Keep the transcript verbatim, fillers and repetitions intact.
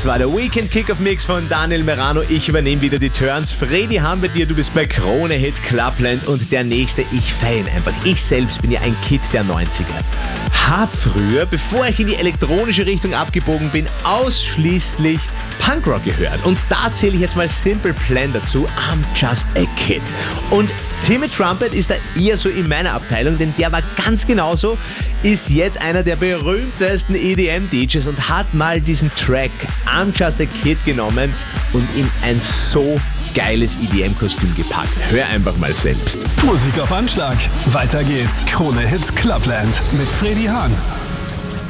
Das war der Weekend Kickoff Mix von Daniel Merano. Ich übernehme wieder die Turns. Freddy haben bei dir, du bist bei Krone Hit Clubland und der nächste, ich feiere ihn einfach. Ich selbst bin ja ein Kid der neunziger. Hab früher, bevor ich in die elektronische Richtung abgebogen bin, ausschließlich Punkrock gehört. Und da zähle ich jetzt mal Simple Plan dazu. I'm just a kid. Und Timmy Trumpet ist da eher so in meiner Abteilung, denn der war ganz genauso, ist jetzt einer der berühmtesten E D M-D Js und hat mal diesen Track I'm Just a Kid genommen und in ein so geiles E D M-Kostüm gepackt. Hör einfach mal selbst. Musik auf Anschlag. Weiter geht's. Krone Hit Clubland mit Freddy Hahn.